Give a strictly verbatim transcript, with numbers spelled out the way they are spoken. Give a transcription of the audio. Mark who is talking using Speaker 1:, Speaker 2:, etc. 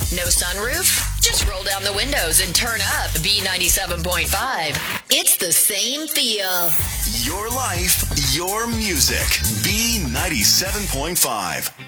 Speaker 1: No sunroof? Just roll down the windows and turn up B ninety-seven point five. It's the same feel.
Speaker 2: Your life, your music. B ninety-seven point five.